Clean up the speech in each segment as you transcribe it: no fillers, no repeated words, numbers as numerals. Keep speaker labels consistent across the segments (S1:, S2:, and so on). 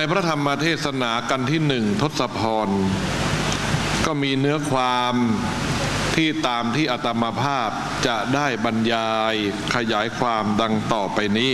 S1: พระธรรมเทศนากันที่หนึ่งทศพรก็มีเนื้อความที่ตามที่อาตมาภาพจะได้บรรยายขยายความดังต่อไปนี้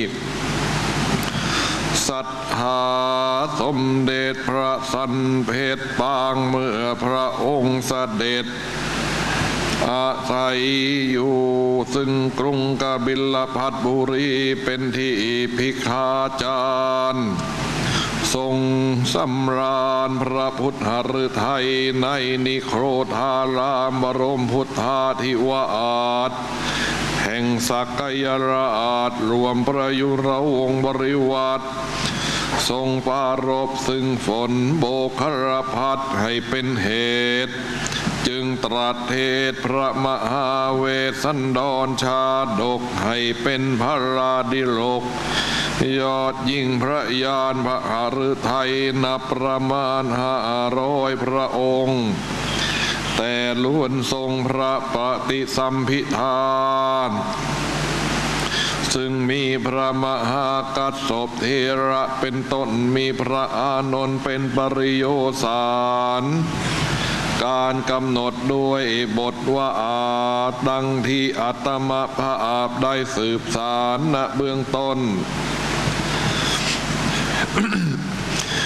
S1: ศรัทธาสมเด็จพระสันเพชรปางเมื่อพระองค์เสด็จอาศัยอยู่ซึ่งกรุงกบิลพัสบุรีเป็นที่ภิกขาจารย์ทรงสำราญพระพุทธฤทัยในนิโครธารามบรมพุทธาธิวาสแห่งสักยราชรวมประยุรวงศ์บริวารทรงปรารภซึ่งฝนโบกครพัดให้เป็นเหตุจึงตรัสเทศพระมหาเวสสันดรชาดกให้เป็นพระราดิโลกยอดยิ่งพระญาณพระหฤทัยนับประมาณ500 พระองค์แต่ล้วนทรงพระปฏิสัมภิทานซึ่งมีพระมหากัสสปเถระเป็นต้นมีพระอานนท์เป็นปริโยสารการกำหนดด้วยบทว่าดังที่อาตมาภาพได้สืบสารณเบื้องต้น